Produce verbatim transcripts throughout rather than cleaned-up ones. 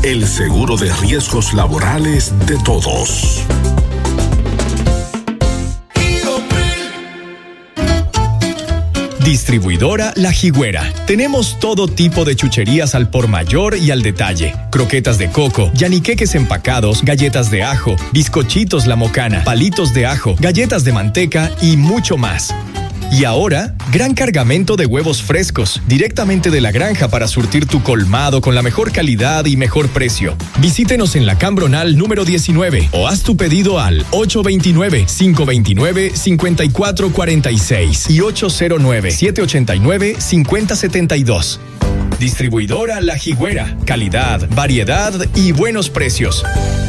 el seguro de riesgos laborales de todos. Distribuidora La Jigüera. Tenemos todo tipo de chucherías al por mayor y al detalle. Croquetas de coco, yaniqueques empacados, galletas de ajo, bizcochitos La Mocana, palitos de ajo, galletas de manteca y mucho más. Y ahora, gran cargamento de huevos frescos, directamente de la granja para surtir tu colmado con la mejor calidad y mejor precio. Visítenos en la Cambronal número diecinueve o haz tu pedido al ocho dos nueve, cinco dos nueve, cinco cuatro cuatro seis y ocho cero nueve, siete ocho nueve, cinco cero siete dos. Distribuidora La Jigüera. Calidad, variedad y buenos precios.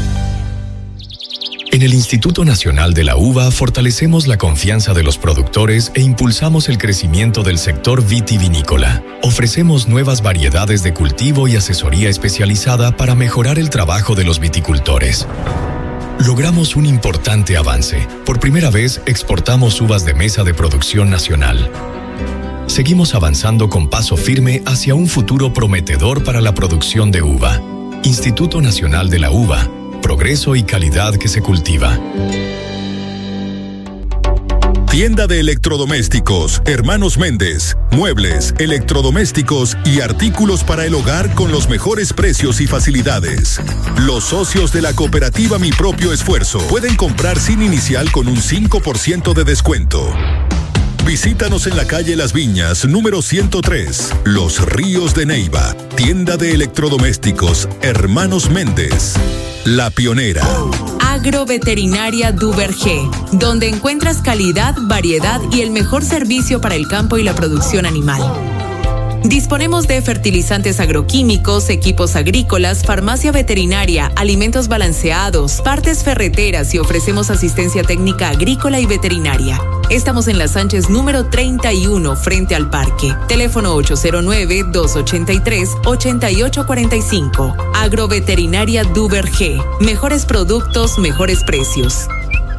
En el Instituto Nacional de la Uva fortalecemos la confianza de los productores e impulsamos el crecimiento del sector vitivinícola. Ofrecemos nuevas variedades de cultivo y asesoría especializada para mejorar el trabajo de los viticultores. Logramos un importante avance. Por primera vez exportamos uvas de mesa de producción nacional. Seguimos avanzando con paso firme hacia un futuro prometedor para la producción de uva. Instituto Nacional de la Uva. Progreso y calidad que se cultiva. Tienda de electrodomésticos, Hermanos Méndez. Muebles, electrodomésticos y artículos para el hogar con los mejores precios y facilidades. Los socios de la cooperativa Mi Propio Esfuerzo pueden comprar sin inicial con un cinco por ciento de descuento. Visítanos en la calle Las Viñas, número ciento tres, Los Ríos de Neiva. Tienda de electrodomésticos, Hermanos Méndez. La pionera. Agroveterinaria Duvergé, donde encuentras calidad, variedad y el mejor servicio para el campo y la producción animal. Disponemos de fertilizantes agroquímicos, equipos agrícolas, farmacia veterinaria, alimentos balanceados, partes ferreteras y ofrecemos asistencia técnica agrícola y veterinaria. Estamos en la Sánchez número treinta y uno, frente al parque. Teléfono ocho cero nueve, dos ocho tres, ocho ocho cuatro cinco. Agroveterinaria Duvergé. Mejores productos, mejores precios.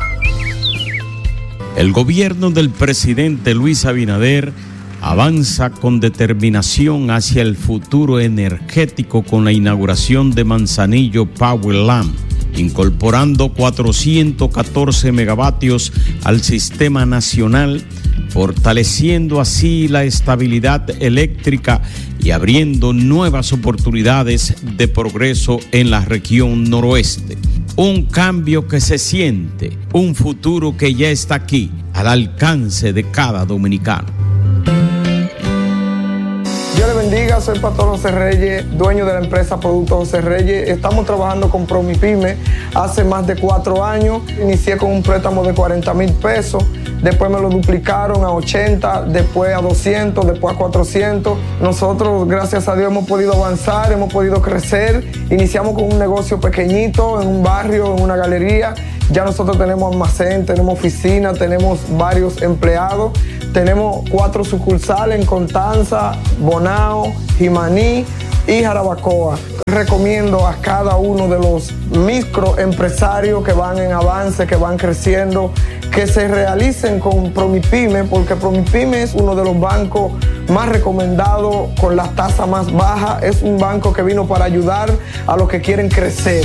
El gobierno del presidente Luis Abinader avanza con determinación hacia el futuro energético con la inauguración de Manzanillo Powerland, incorporando cuatrocientos catorce megavatios al sistema nacional, fortaleciendo así la estabilidad eléctrica y abriendo nuevas oportunidades de progreso en la región noroeste. Un cambio que se siente, un futuro que ya está aquí, al alcance de cada dominicano. Dios le bendiga, soy Pastor José Reyes, dueño de la empresa Productos José Reyes. Estamos trabajando con Promipyme hace más de cuatro años. Inicié con un préstamo de cuarenta mil pesos, después me lo duplicaron a ochenta, después a doscientos, después a cuatrocientos. Nosotros, gracias a Dios, hemos podido avanzar, hemos podido crecer. Iniciamos con un negocio pequeñito, en un barrio, en una galería. Ya nosotros tenemos almacén, tenemos oficina, tenemos varios empleados. Tenemos cuatro sucursales en Constanza, Bonao, Jimaní y Jarabacoa. Recomiendo a cada uno de los microempresarios que van en avance, que van creciendo, que se realicen con Promipyme, porque Promipyme es uno de los bancos más recomendados con las tasas más bajas. Es un banco que vino para ayudar a los que quieren crecer.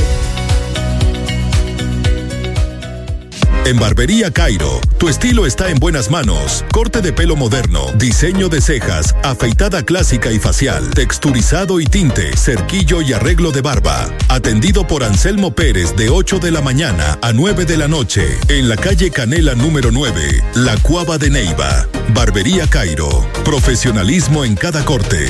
En Barbería Cairo, tu estilo está en buenas manos. Corte de pelo moderno, diseño de cejas, afeitada clásica y facial, texturizado y tinte, cerquillo y arreglo de barba. Atendido por Anselmo Pérez de ocho de la mañana a nueve de la noche, en la calle Canela número nueve, La Cuava de Neiva. Barbería Cairo, profesionalismo en cada corte.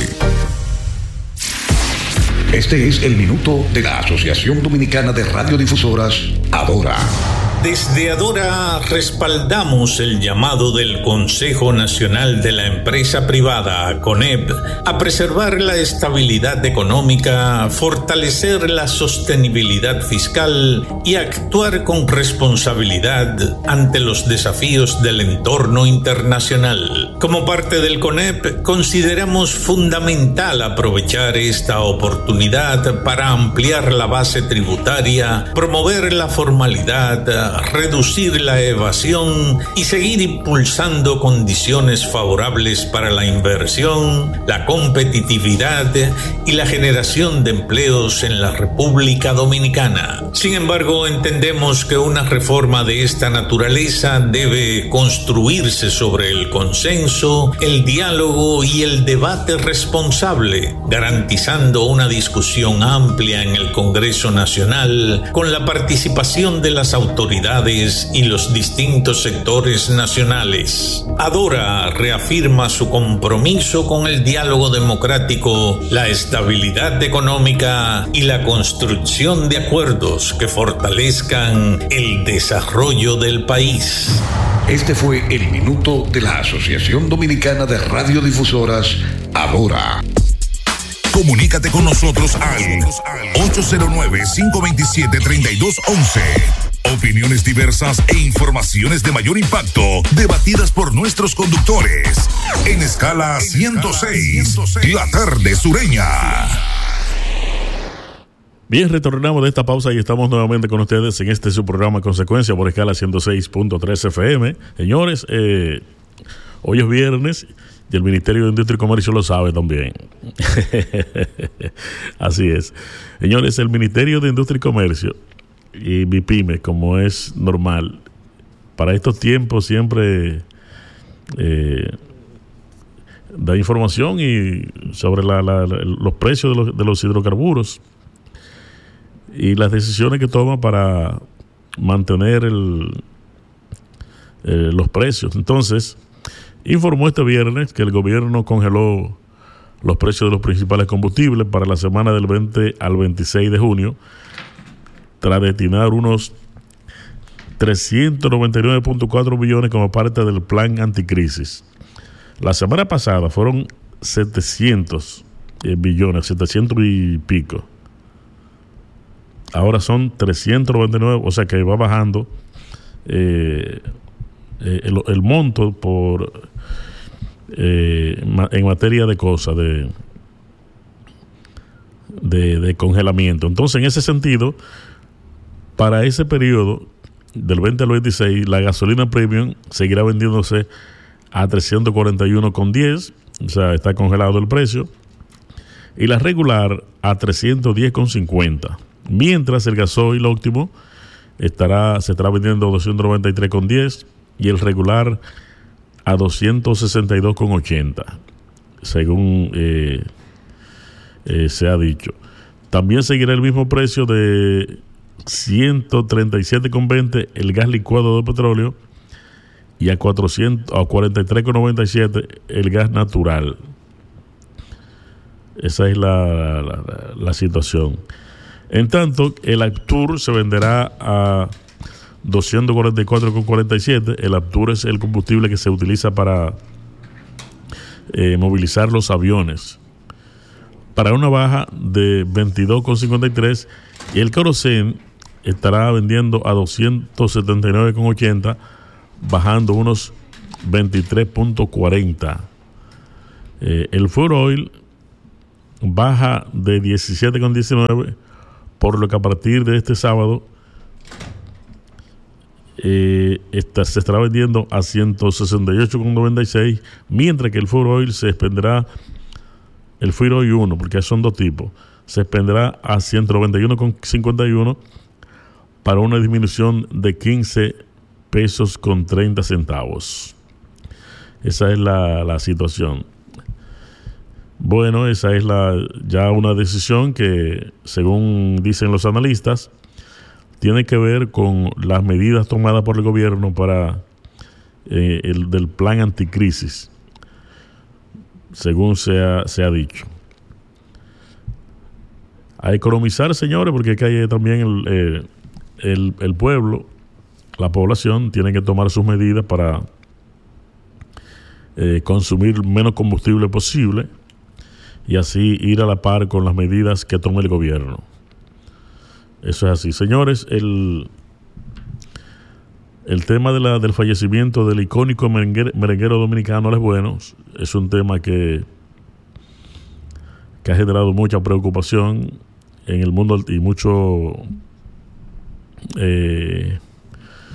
Este es el minuto de la Asociación Dominicana de Radiodifusoras, Adora. Desde Adora respaldamos el llamado del Consejo Nacional de la Empresa Privada, CONEP, a preservar la estabilidad económica, fortalecer la sostenibilidad fiscal y actuar con responsabilidad ante los desafíos del entorno internacional. Como parte del CONEP, consideramos fundamental aprovechar esta oportunidad para ampliar la base tributaria, promover la formalidad, para reducir la evasión y seguir impulsando condiciones favorables para la inversión, la competitividad y la generación de empleos en la República Dominicana. Sin embargo, entendemos que una reforma de esta naturaleza debe construirse sobre el consenso, el diálogo y el debate responsable, garantizando una discusión amplia en el Congreso Nacional con la participación de las autoridades y los distintos sectores nacionales. Adora reafirma su compromiso con el diálogo democrático, la estabilidad económica y la construcción de acuerdos que fortalezcan el desarrollo del país. Este fue el minuto de la Asociación Dominicana de Radiodifusoras, Adora. Comunícate con nosotros al ocho cero nueve, cinco dos siete, tres dos uno uno. Opiniones diversas e informaciones de mayor impacto, debatidas por nuestros conductores. En escala ciento seis, la tarde sureña. Bien, retornamos de esta pausa y estamos nuevamente con ustedes en este su programa Consecuencia por escala ciento seis punto tres F M. Señores, eh, hoy es viernes y el Ministerio de Industria y Comercio lo sabe también. Así es. Señores, el Ministerio de Industria y Comercio y MIPYME, como es normal, para estos tiempos siempre eh, da información y sobre la, la, la, los precios de los, de los hidrocarburos y las decisiones que toma para mantener el, eh, los precios. Entonces, informó este viernes que el gobierno congeló los precios de los principales combustibles para la semana del veinte al veintiséis de junio, tras destinar unos trescientos noventa y nueve punto cuatro millones como parte del plan anticrisis. La semana pasada fueron setecientos billones, setecientos y pico. Ahora son trescientos noventa y nueve, o sea que va bajando eh, eh, el, el monto por eh, en materia de cosas, de, de, de congelamiento. Entonces, en ese sentido, para ese periodo del veinte al veintiséis, la gasolina premium seguirá vendiéndose a trescientos cuarenta y uno con diez, o sea, está congelado el precio, y la regular a trescientos diez con cincuenta. Mientras el gasoil óptimo estará, se estará vendiendo a doscientos noventa y tres con diez y el regular a doscientos sesenta y dos con ochenta, según eh, eh, se ha dicho. También seguirá el mismo precio de ciento treinta y siete con veinte el gas licuado de petróleo y a, cuatrocientos, a cuarenta y tres con noventa y siete el gas natural. Esa es la, la, la situación. En tanto, el Aptur se venderá a doscientos cuarenta y cuatro con cuarenta y siete. El Aptur es el combustible que se utiliza para eh, movilizar los aviones, para una baja de veintidós con cincuenta y tres, y el querosén estará vendiendo a doscientos setenta y nueve con ochenta, bajando unos veintitrés punto cuarenta. Eh, el fuel oil baja de diecisiete con diecinueve, por lo que a partir de este sábado eh, esta, se estará vendiendo a ciento sesenta y ocho con noventa y seis, mientras que el fuel oil se expenderá, el fuel oil uno, porque son dos tipos, se expenderá a ciento noventa y uno con cincuenta y uno, para una disminución de quince pesos con treinta centavos. Esa es la, la situación. Bueno, esa es la ya una decisión que, según dicen los analistas, tiene que ver con las medidas tomadas por el gobierno para eh, el del plan anticrisis, según se ha, se ha dicho. A economizar, señores, porque acá hay también el, eh, el, el pueblo, la población, tiene que tomar sus medidas para eh, consumir menos combustible posible y así ir a la par con las medidas que tome el gobierno. Eso es así. Señores, el, el tema de la, del fallecimiento del icónico merenguero, merenguero dominicano Les Buenos es un tema que, que ha generado mucha preocupación en el mundo y mucho eh,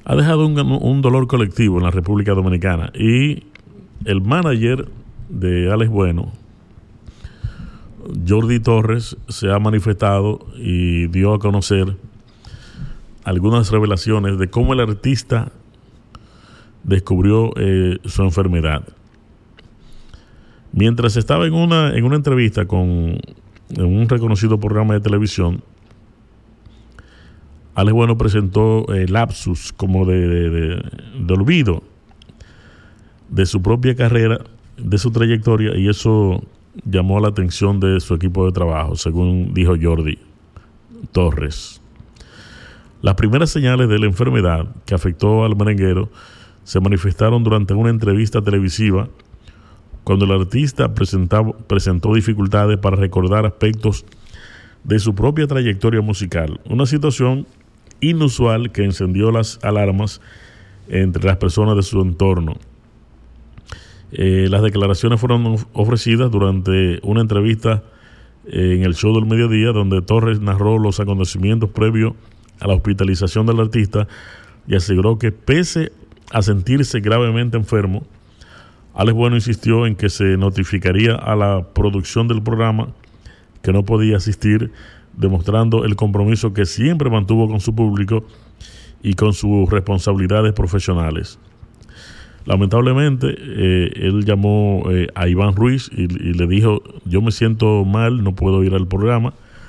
ha dejado un, un dolor colectivo en la República Dominicana. Y el manager de Alex Bueno, Jordi Torres, se ha manifestado y dio a conocer algunas revelaciones de cómo el artista descubrió eh, su enfermedad. Mientras estaba en una, en una entrevista con en un reconocido programa de televisión, Alex Bueno presentó eh, lapsus como de, de, de, de olvido de su propia carrera, de su trayectoria, y eso llamó la atención de su equipo de trabajo, según dijo Jordi Torres. Las primeras señales de la enfermedad que afectó al merenguero se manifestaron durante una entrevista televisiva cuando el artista presentó dificultades para recordar aspectos de su propia trayectoria musical, una situación inusual que encendió las alarmas entre las personas de su entorno. Eh, las declaraciones fueron ofrecidas durante una entrevista en el show del mediodía, donde Torres narró los acontecimientos previos a la hospitalización del artista y aseguró que, pese a sentirse gravemente enfermo, Alex Bueno insistió en que se notificaría a la producción del programa que no podía asistir, demostrando el compromiso que siempre mantuvo con su público y con sus responsabilidades profesionales. Lamentablemente, eh, él llamó eh, a Iván Ruiz y, y le dijo: yo me siento mal, no puedo ir al programa.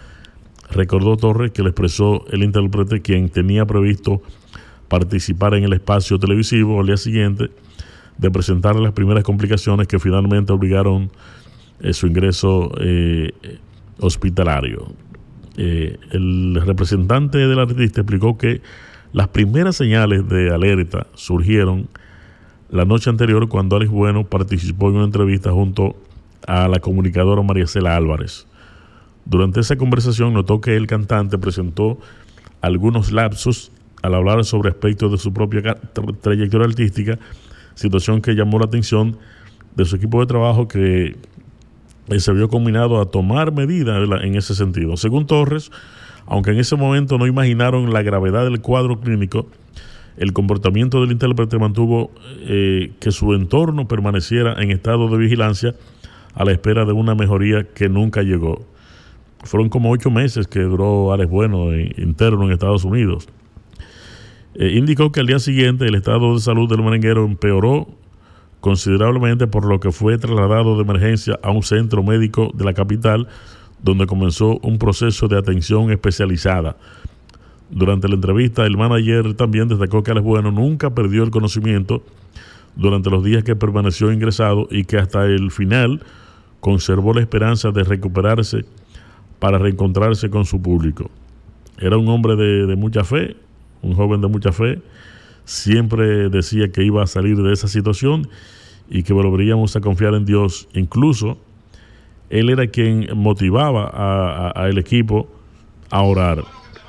Recordó Torres que le expresó el intérprete, quien tenía previsto participar en el espacio televisivo al día siguiente de presentarle las primeras complicaciones que finalmente obligaron eh, su ingreso eh, hospitalario. Eh, el representante del artista explicó que las primeras señales de alerta surgieron la noche anterior, cuando Alex Bueno participó en una entrevista junto a la comunicadora María Cela Álvarez. Durante esa conversación notó que el cantante presentó algunos lapsus al hablar sobre aspectos de su propia tra- trayectoria artística, situación que llamó la atención de su equipo de trabajo, que eh, se vio combinado a tomar medidas en ese sentido. Según Torres, aunque en ese momento no imaginaron la gravedad del cuadro clínico, el comportamiento del intérprete mantuvo eh, que su entorno permaneciera en estado de vigilancia a la espera de una mejoría que nunca llegó. Fueron como ocho meses que duró Alex Bueno eh, interno en Estados Unidos. Eh, indicó que al día siguiente el estado de salud del merenguero empeoró considerablemente, por lo que fue trasladado de emergencia a un centro médico de la capital, donde comenzó un proceso de atención especializada. Durante la entrevista, el manager también destacó que Alex Bueno nunca perdió el conocimiento durante los días que permaneció ingresado y que hasta el final conservó la esperanza de recuperarse para reencontrarse con su público. Era un hombre de, de mucha fe, un joven de mucha fe. Siempre decía que iba a salir de esa situación y que volveríamos a confiar en Dios. Incluso él era quien motivaba al equipo a orar.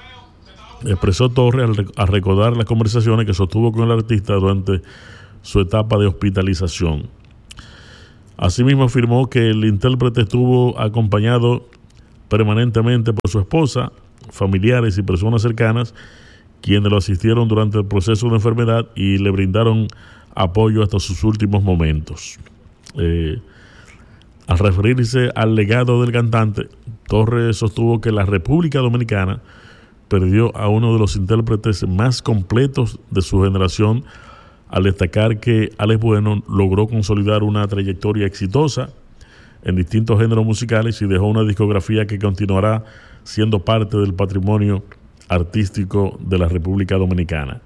Expresó Torres al, al recordar las conversaciones que sostuvo con el artista durante su etapa de hospitalización. Asimismo, afirmó que el intérprete estuvo acompañado permanentemente por su esposa, familiares y personas cercanas, quienes lo asistieron durante el proceso de enfermedad y le brindaron apoyo hasta sus últimos momentos. Eh, al referirse al legado del cantante, Torres sostuvo que la República Dominicana perdió a uno de los intérpretes más completos de su generación, al destacar que Alex Bueno logró consolidar una trayectoria exitosa en distintos géneros musicales y dejó una discografía que continuará siendo parte del patrimonio artístico de la República Dominicana.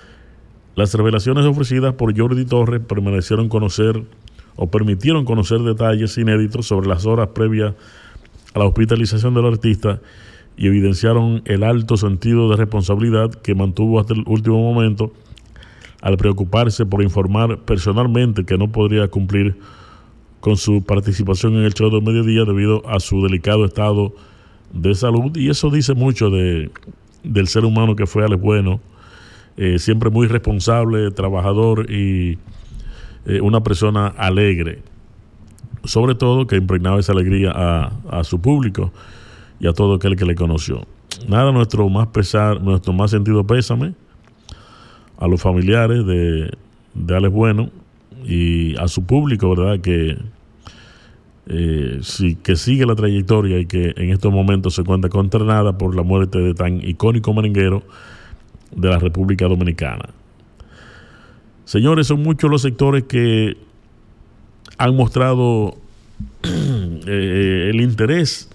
Las revelaciones ofrecidas por Jordi Torres permanecieron conocer o permitieron conocer detalles inéditos sobre las horas previas a la hospitalización del artista y evidenciaron el alto sentido de responsabilidad que mantuvo hasta el último momento, al preocuparse por informar personalmente que no podría cumplir con su participación en el show del mediodía debido a su delicado estado de salud. Y eso dice mucho de, del ser humano que fue Alex Bueno, eh, siempre muy responsable, trabajador y eh, una persona alegre, sobre todo que impregnaba esa alegría a, a su público y a todo aquel que le conoció. Nada, nuestro más pesar, nuestro más sentido pésame a los familiares de, de Alex Bueno y a su público, ¿verdad?, que eh, sí, que sigue la trayectoria y que en estos momentos se encuentra consternada por la muerte de tan icónico merenguero de la República Dominicana. Señores, son muchos los sectores que han mostrado eh, el interés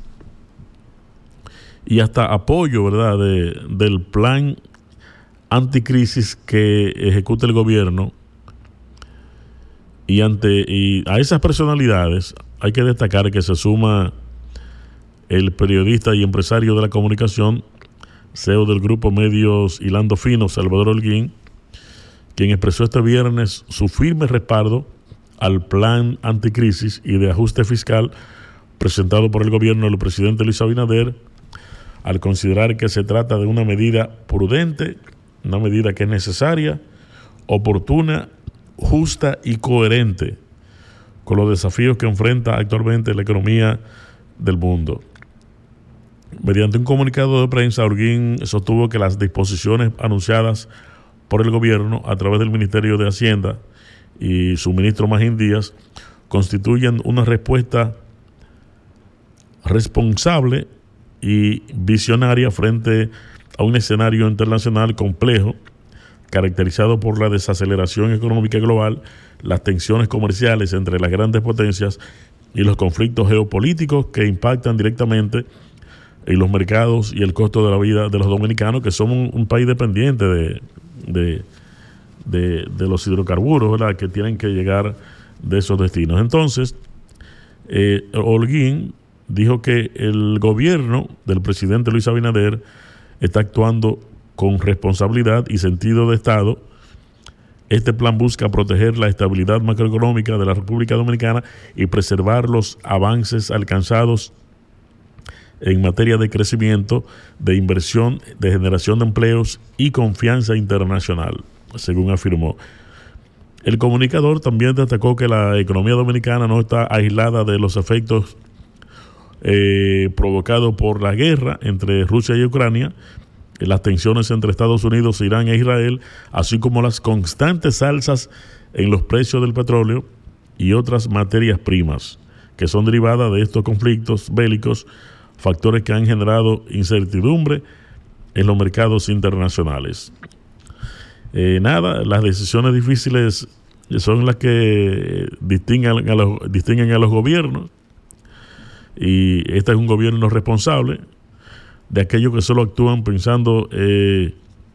y hasta apoyo, ¿verdad?, de, del plan anticrisis que ejecuta el gobierno, y ante y a esas personalidades hay que destacar que se suma el periodista y empresario de la comunicación, C E O del grupo Medios Hilando Fino, Salvador Holguín, quien expresó este viernes su firme respaldo al plan anticrisis y de ajuste fiscal presentado por el gobierno del presidente Luis Abinader, al considerar que se trata de una medida prudente, una medida que es necesaria, oportuna, justa y coherente con los desafíos que enfrenta actualmente la economía del mundo. Mediante un comunicado de prensa, Holguín sostuvo que las disposiciones anunciadas por el gobierno a través del Ministerio de Hacienda y su ministro Magín Díaz constituyen una respuesta responsable y visionaria frente a un escenario internacional complejo caracterizado por la desaceleración económica global, las tensiones comerciales entre las grandes potencias y los conflictos geopolíticos que impactan directamente en los mercados y el costo de la vida de los dominicanos, que somos un, un país dependiente de, de, de, de los hidrocarburos, ¿verdad?, que tienen que llegar de esos destinos. Entonces, eh, Holguín dijo que el gobierno del presidente Luis Abinader está actuando con responsabilidad y sentido de Estado. Este plan busca proteger la estabilidad macroeconómica de la República Dominicana y preservar los avances alcanzados en materia de crecimiento, de inversión, de generación de empleos y confianza internacional, según afirmó. El comunicador también destacó que la economía dominicana no está aislada de los efectos eh, provocados por la guerra entre Rusia y Ucrania, las tensiones entre Estados Unidos, Irán e Israel, así como las constantes alzas en los precios del petróleo y otras materias primas que son derivadas de estos conflictos bélicos, factores que han generado incertidumbre en los mercados internacionales. Eh, nada, las decisiones difíciles son las que distinguen a los, distinguen a los gobiernos, y este es un gobierno responsable, de aquellos que solo actúan pensando, eh,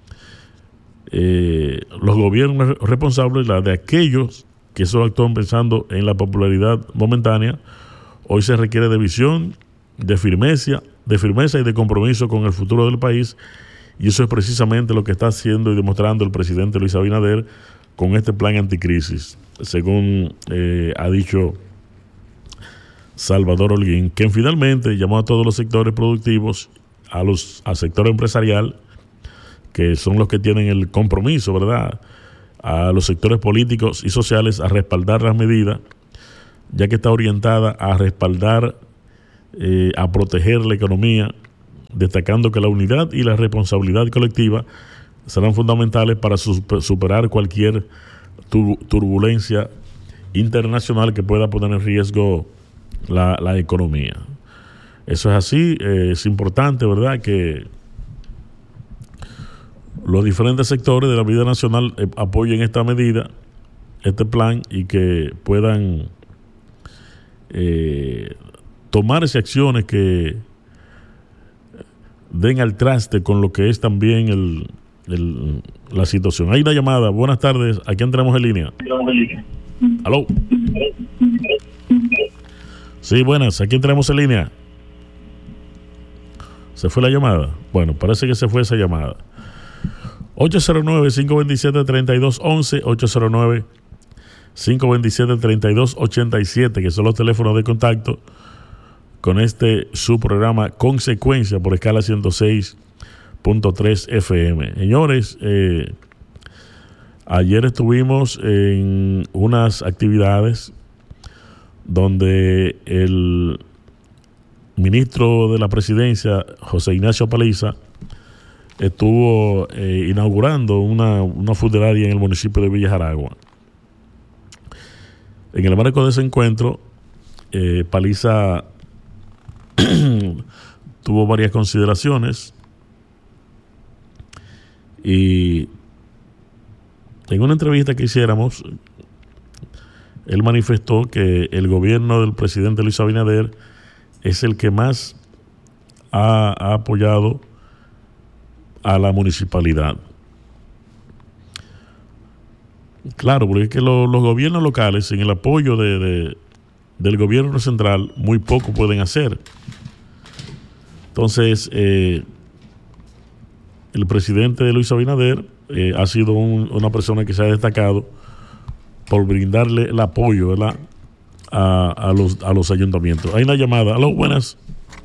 eh, los gobiernos responsables, la de aquellos que solo actúan pensando en la popularidad momentánea. Hoy se requiere de visión, de firmeza, de firmeza y de compromiso con el futuro del país, y eso es precisamente lo que está haciendo y demostrando el presidente Luis Abinader con este plan anticrisis, según eh, ha dicho Salvador Holguín, quien finalmente llamó a todos los sectores productivos, a los al sector empresarial, que son los que tienen el compromiso, ¿verdad?, a los sectores políticos y sociales a respaldar las medidas, ya que está orientada a respaldar, eh, a proteger la economía, destacando que la unidad y la responsabilidad colectiva serán fundamentales para superar cualquier turbulencia internacional que pueda poner en riesgo la, la economía. Eso es así. Eh, es importante, ¿verdad?, que los diferentes sectores de la vida nacional eh, apoyen esta medida, este plan, y que puedan eh, tomarse acciones que den al traste con lo que es también el, el, la situación. Hay una llamada. Buenas tardes. ¿A quién tenemos en línea? ¿Aló? Sí, buenas. ¿A quién tenemos en línea? ¿Se fue la llamada? Bueno, parece que se fue esa llamada. ocho cero nueve, cinco dos siete, tres dos uno uno, ocho cero nueve, cinco dos siete, tres dos ocho siete, que son los teléfonos de contacto con este su programa Consecuencia por Escala ciento seis punto tres F M. Señores, eh, ayer estuvimos en unas actividades donde el ministro de la Presidencia, José Ignacio Paliza, estuvo eh, inaugurando una, una funeraria en el municipio de Villa Jaragua. En el marco de ese encuentro, eh, Paliza tuvo varias consideraciones y en una entrevista que hiciéramos, él manifestó que el gobierno del presidente Luis Abinader es el que más ha, ha apoyado a la municipalidad. Claro, porque es que lo, los gobiernos locales, sin el apoyo de, de, del gobierno central, muy poco pueden hacer. Entonces, eh, el presidente Luis Abinader eh, ha sido un, una persona que se ha destacado por brindarle el apoyo, ¿verdad?, a, a, los, a los ayuntamientos. Hay una llamada. Aló, buenas.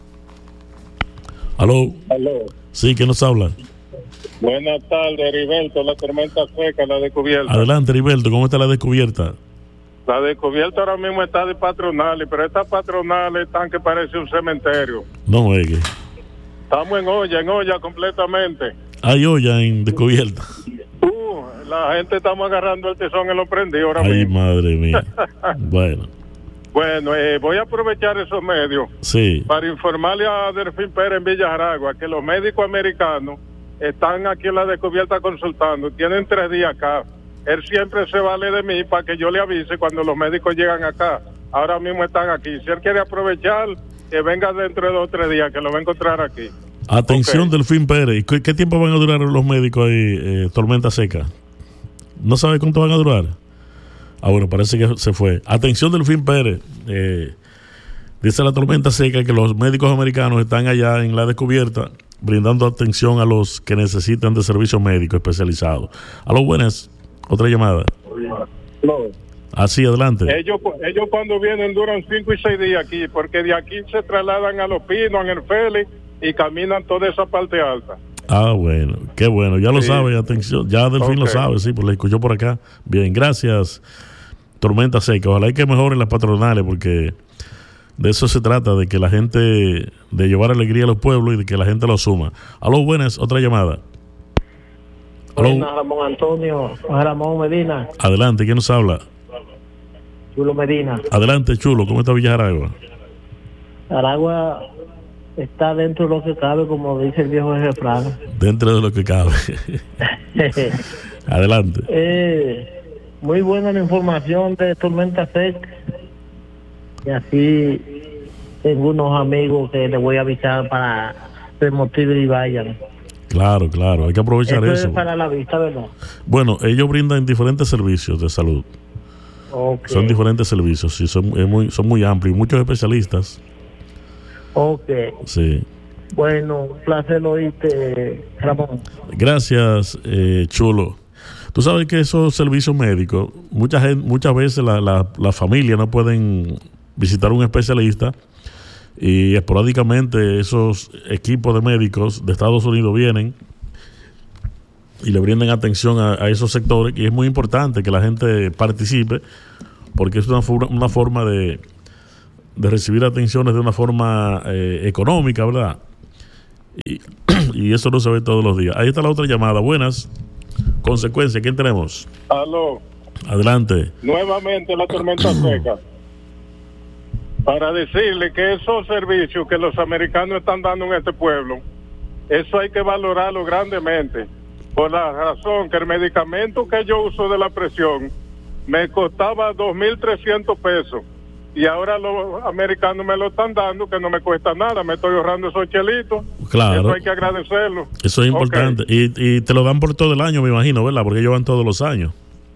Aló. Aló. Sí, ¿quién nos habla? Buenas tardes, Heriberto, la tormenta seca, la descubierta. Adelante, Heriberto, ¿cómo está la descubierta? La descubierta ahora mismo está de patronales, pero estas patronales están que parece un cementerio. No, es que estamos en olla, en olla completamente. Hay olla en descubierta. Uh, la gente estamos agarrando el tesón en lo prendido ahora Ay, mismo. madre mía. Bueno. Bueno, eh, voy a aprovechar esos medios sí. para informarle a Delfín Pérez en Villa Jaragua que los médicos americanos están aquí en la descubierta consultando, tienen tres días acá. Él siempre se vale de mí para que yo le avise cuando los médicos llegan acá. Ahora mismo están aquí. Si él quiere aprovechar, que venga dentro de dos o tres días, que lo va a encontrar aquí. Atención, okay. Delfín Pérez. ¿Qué, ¿Qué tiempo van a durar los médicos ahí, eh, tormenta seca? ¿No sabe cuánto van a durar? Ah, bueno, parece que se fue. Atención, Delfín Pérez. Eh, dice la tormenta seca que los médicos americanos están allá en la descubierta brindando atención a los que necesitan de servicios médicos especializados. A los buenas, otra llamada. No. Así, adelante. Ellos, ellos cuando vienen duran cinco y seis días aquí, porque de aquí se trasladan a Los Pinos, en el Félix, y caminan toda esa parte alta. Ah, bueno, qué bueno, ya lo sí. sabe, atención, ya Delfín okay. lo sabe, sí, pues le escuchó por acá. Bien, gracias, tormenta seca. Ojalá y que mejoren las patronales, porque de eso se trata, de que la gente, de llevar alegría a los pueblos y de que la gente lo suma. Aló, buenas, otra llamada. Aló. Buenas, Ramón Antonio, Ramón Medina. Adelante, ¿quién nos habla? Chulo Medina. Adelante, Chulo, ¿cómo está Villa Jaragua? Jaragua está dentro de lo que cabe, como dice el viejo refrán. Dentro de lo que cabe. Adelante. Eh, muy buena la información de tormenta seca. Y así tengo unos amigos que les voy a avisar para que se motiven y vayan. Claro, claro, hay que aprovechar Esto eso. Es para la vista, ¿verdad? Bueno, ellos brindan diferentes servicios de salud. Okay. Son diferentes servicios, sí, son, es muy, son muy amplios, muchos especialistas. Ok. Sí. Bueno, un placer oírte, Ramón. Gracias, eh, Chulo. Tú sabes que esos servicios médicos, mucha gente, muchas veces la, la, la familia no pueden visitar un especialista y esporádicamente esos equipos de médicos de Estados Unidos vienen y le brindan atención a, a esos sectores, y es muy importante que la gente participe porque es una, una forma de, de recibir atenciones de una forma eh, económica, ¿verdad? Y, y eso no se ve todos los días. Ahí está la otra llamada. Buenas. Consecuencia, ¿quién tenemos? Aló. Adelante. Nuevamente la tormenta seca. Para decirle que esos servicios que los americanos están dando en este pueblo, eso hay que valorarlo grandemente. Por la razón que el medicamento que yo uso de la presión me costaba dos mil trescientos pesos. Y ahora los americanos me lo están dando, que no me cuesta nada, me estoy ahorrando esos chelitos. Claro. Eso hay que agradecerlo. Eso es importante. Okay. Y, y te lo dan por todo el año, me imagino, ¿verdad? Porque ellos van todos los años.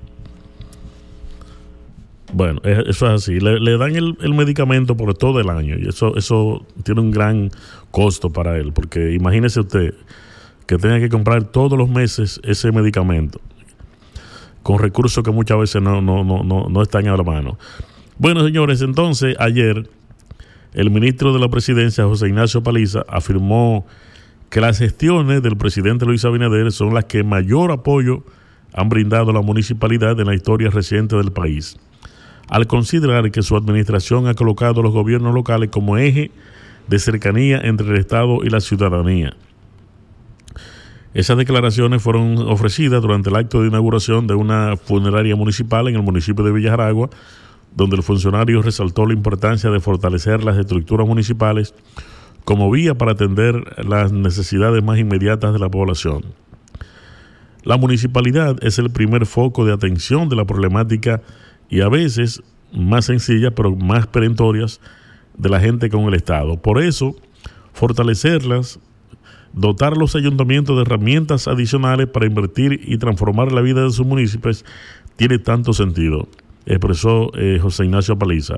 Bueno, eso es así. Le, le dan el, el medicamento por todo el año. Y eso, eso tiene un gran costo para él. Porque imagínese usted que tenga que comprar todos los meses ese medicamento con recursos que muchas veces no, no, no, no, no están a la mano. Bueno, señores, entonces ayer el ministro de la Presidencia, José Ignacio Paliza, afirmó que las gestiones del presidente Luis Abinader son las que mayor apoyo han brindado a la municipalidad en la historia reciente del país, al considerar que su administración ha colocado a los gobiernos locales como eje de cercanía entre el Estado y la ciudadanía. Esas declaraciones fueron ofrecidas durante el acto de inauguración de una funeraria municipal en el municipio de Villa Jaragua, donde el funcionario resaltó la importancia de fortalecer las estructuras municipales como vía para atender las necesidades más inmediatas de la población. La municipalidad es el primer foco de atención de la problemática y a veces más sencilla, pero más perentorias de la gente con el Estado. Por eso, fortalecerlas, dotar a los ayuntamientos de herramientas adicionales para invertir y transformar la vida de sus municipios tiene tanto sentido, expresó eh, José Ignacio Paliza.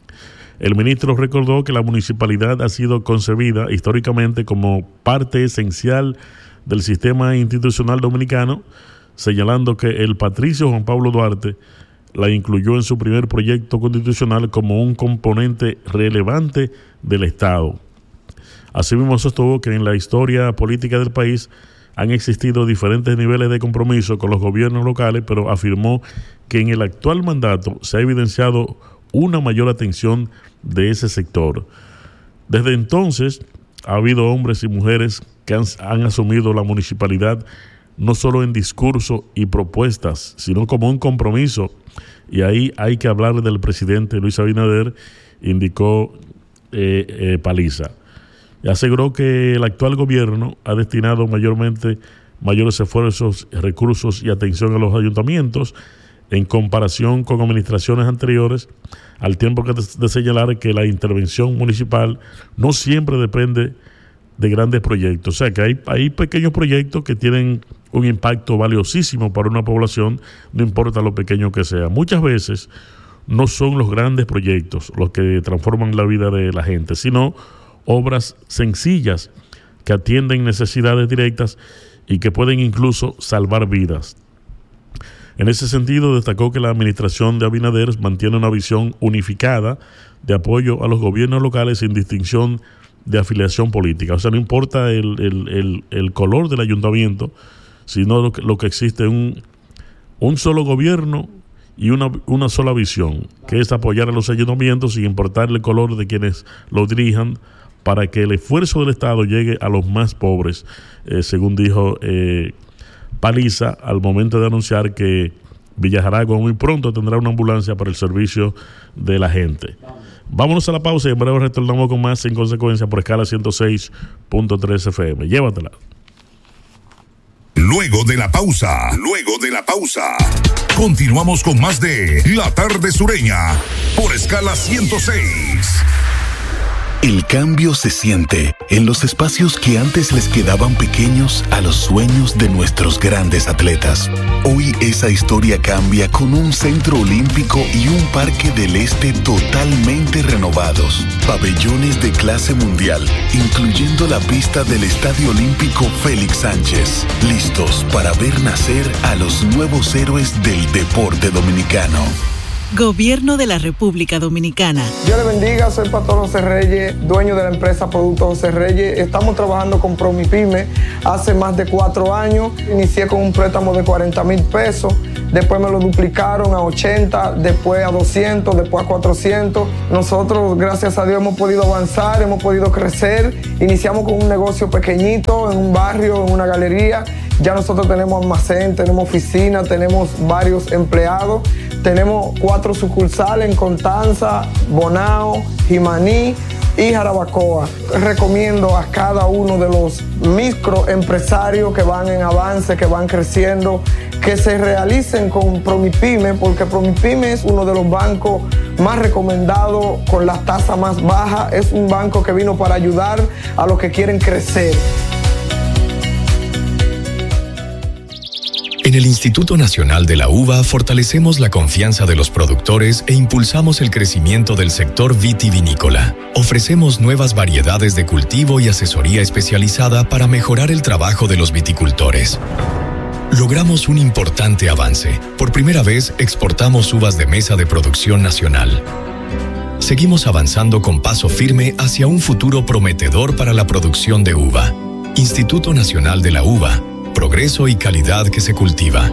El ministro recordó que la municipalidad ha sido concebida históricamente como parte esencial del sistema institucional dominicano, señalando que el patricio Juan Pablo Duarte la incluyó en su primer proyecto constitucional como un componente relevante del Estado. Asimismo, sostuvo que en la historia política del país han existido diferentes niveles de compromiso con los gobiernos locales, pero afirmó que en el actual mandato se ha evidenciado una mayor atención de ese sector. Desde entonces, ha habido hombres y mujeres que han, han asumido la municipalidad no solo en discurso y propuestas, sino como un compromiso. Y ahí hay que hablar del presidente Luis Abinader, indicó eh, eh, Paliza. Y aseguró que el actual gobierno ha destinado mayormente mayores esfuerzos, recursos y atención a los ayuntamientos en comparación con administraciones anteriores, al tiempo que de, de señalar que la intervención municipal no siempre depende de grandes proyectos. O sea que hay, hay pequeños proyectos que tienen un impacto valiosísimo para una población, no importa lo pequeño que sea. Muchas veces no son los grandes proyectos los que transforman la vida de la gente, sino obras sencillas que atienden necesidades directas y que pueden incluso salvar vidas. En ese sentido, destacó que la administración de Abinader mantiene una visión unificada de apoyo a los gobiernos locales sin distinción de afiliación política. O sea, no importa el, el, el, el color del ayuntamiento, sino lo que, lo que existe un, un solo gobierno y una, una sola visión, que es apoyar a los ayuntamientos sin importar el color de quienes lo dirijan, para que el esfuerzo del Estado llegue a los más pobres, eh, según dijo eh, Paliza, al momento de anunciar que Villa Jaragua muy pronto tendrá una ambulancia para el servicio de la gente. Vámonos a la pausa y en breve retornamos con más En Consecuencia por Escala ciento seis punto tres F M. Llévatela. Luego de la pausa, luego de la pausa, continuamos con más de La Tarde Sureña por Escala ciento seis. El cambio se siente en los espacios que antes les quedaban pequeños a los sueños de nuestros grandes atletas. Hoy esa historia cambia con un centro olímpico y un parque del este totalmente renovados. Pabellones de clase mundial, incluyendo la pista del Estadio Olímpico Félix Sánchez. Listos para ver nacer a los nuevos héroes del deporte dominicano. Gobierno de la República Dominicana. Dios le bendiga, soy Pastor José Reyes, dueño de la empresa Productos José Reyes. Estamos trabajando con PromiPyme hace más de cuatro años. Inicié con un préstamo de cuarenta mil pesos, después me lo duplicaron a ochenta, después a doscientos, después a cuatrocientos. Nosotros, gracias a Dios, hemos podido avanzar, hemos podido crecer. Iniciamos con un negocio pequeñito, en un barrio, en una galería. Ya nosotros tenemos almacén, tenemos oficina, tenemos varios empleados. Tenemos cuatro sucursales en Constanza, Bonao, Jimaní y Jarabacoa. Recomiendo a cada uno de los microempresarios que van en avance, que van creciendo, que se realicen con PromiPyme, porque PromiPyme es uno de los bancos más recomendados con las tasas más bajas. Es un banco que vino para ayudar a los que quieren crecer. En el Instituto Nacional de la Uva fortalecemos la confianza de los productores e impulsamos el crecimiento del sector vitivinícola. Ofrecemos nuevas variedades de cultivo y asesoría especializada para mejorar el trabajo de los viticultores. Logramos un importante avance. Por primera vez exportamos uvas de mesa de producción nacional. Seguimos avanzando con paso firme hacia un futuro prometedor para la producción de uva. Instituto Nacional de la Uva. Progreso y calidad que se cultiva.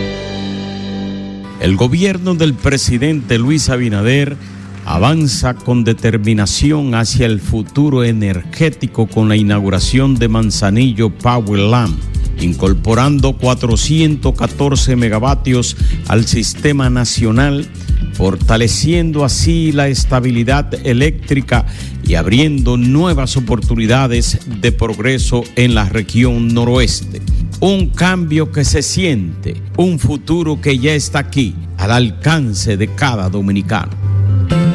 El gobierno del presidente Luis Abinader avanza con determinación hacia el futuro energético con la inauguración de Manzanillo Power Lamp, incorporando cuatrocientos catorce megavatios al sistema nacional, fortaleciendo así la estabilidad eléctrica y abriendo nuevas oportunidades de progreso en la región noroeste. Un cambio que se siente, un futuro que ya está aquí, al alcance de cada dominicano.